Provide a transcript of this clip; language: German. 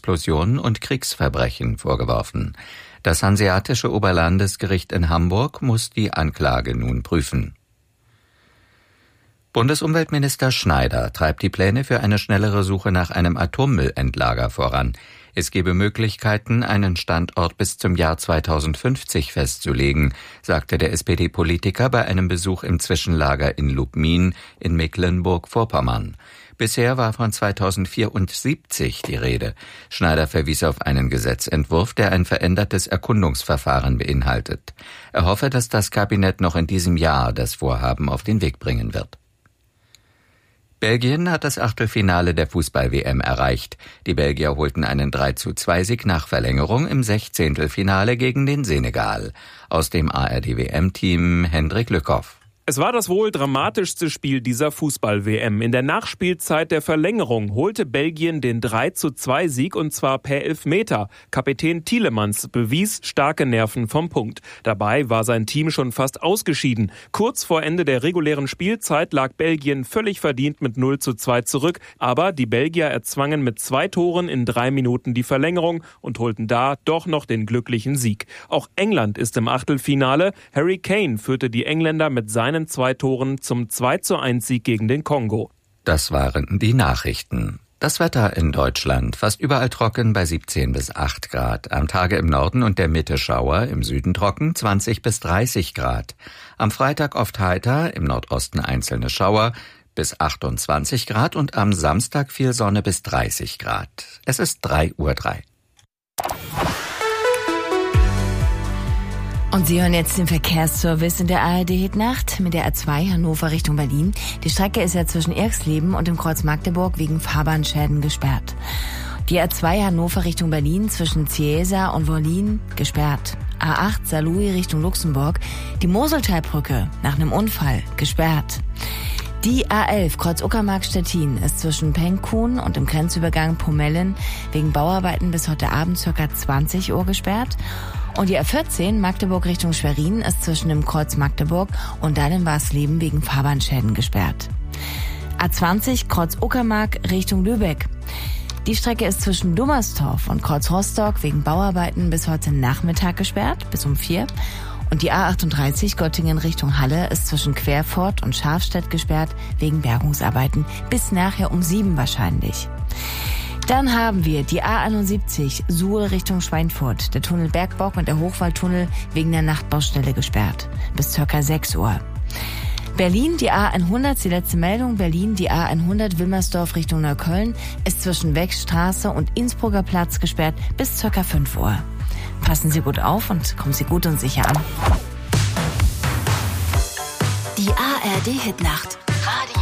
Explosionen und Kriegsverbrechen vorgeworfen. Das Hanseatische Oberlandesgericht in Hamburg muss die Anklage nun prüfen. Bundesumweltminister Schneider treibt die Pläne für eine schnellere Suche nach einem Atommüllendlager voran. Es gebe Möglichkeiten, einen Standort bis zum Jahr 2050 festzulegen, sagte der SPD-Politiker bei einem Besuch im Zwischenlager in Lubmin in Mecklenburg-Vorpommern. Bisher war von 2074 die Rede. Schneider verwies auf einen Gesetzentwurf, der ein verändertes Erkundungsverfahren beinhaltet. Er hoffe, dass das Kabinett noch in diesem Jahr das Vorhaben auf den Weg bringen wird. Belgien hat das Achtelfinale der Fußball-WM erreicht. Die Belgier holten einen 3:2-Sieg nach Verlängerung im Sechzehntelfinale gegen den Senegal. Aus dem ARD-WM-Team Hendrik Lückhoff. Es war das wohl dramatischste Spiel dieser Fußball-WM. In der Nachspielzeit der Verlängerung holte Belgien den 3:2-Sieg und zwar per Elfmeter. Kapitän Tielemans bewies starke Nerven vom Punkt. Dabei war sein Team schon fast ausgeschieden. Kurz vor Ende der regulären Spielzeit lag Belgien völlig verdient mit 0:2 zurück. Aber die Belgier erzwangen mit 2 Toren in 3 Minuten die Verlängerung und holten da doch noch den glücklichen Sieg. Auch England ist im Achtelfinale. Harry Kane führte die Engländer mit seinen 2 Toren zum 2:1-Sieg gegen den Kongo. Das waren die Nachrichten. Das Wetter in Deutschland fast überall trocken bei 17 bis 8 Grad. Am Tage im Norden und der Mitte Schauer, im Süden trocken 20 bis 30 Grad. Am Freitag oft heiter, im Nordosten einzelne Schauer bis 28 Grad und am Samstag viel Sonne bis 30 Grad. Es ist 3:03 Uhr. Und Sie hören jetzt den Verkehrsservice in der ARD-Hit-Nacht mit der A2 Hannover Richtung Berlin. Die Strecke ist ja zwischen Erxleben und dem Kreuz Magdeburg wegen Fahrbahnschäden gesperrt. Die A2 Hannover Richtung Berlin zwischen Ciesa und Wollin gesperrt. A8 Saarlouis Richtung Luxemburg. Die Moseltalbrücke nach einem Unfall gesperrt. Die A11 Kreuz-Uckermark-Stettin ist zwischen Penkhuhn und dem Grenzübergang Pomellen wegen Bauarbeiten bis heute Abend ca. 20 Uhr gesperrt. Und die A14 Magdeburg Richtung Schwerin ist zwischen dem Kreuz Magdeburg und Dahlen-Warsleben wegen Fahrbahnschäden gesperrt. A20 Kreuz Uckermark Richtung Lübeck. Die Strecke ist zwischen Dummerstorf und Kreuz Rostock wegen Bauarbeiten bis heute Nachmittag gesperrt, bis um 4. Und die A38 Göttingen Richtung Halle ist zwischen Querfurt und Schafstedt gesperrt wegen Bergungsarbeiten bis nachher um 7 wahrscheinlich. Dann haben wir die A71 Suhl Richtung Schweinfurt. Der Tunnel Bergbock und der Hochwaldtunnel wegen der Nachtbaustelle gesperrt. Bis ca. 6 Uhr. Berlin, die A100, die letzte Meldung. Berlin, die A100 Wilmersdorf Richtung Neukölln ist zwischen Wegstraße und Innsbrucker Platz gesperrt bis ca. 5 Uhr. Passen Sie gut auf und kommen Sie gut und sicher an. Die ARD-Hit-Nacht.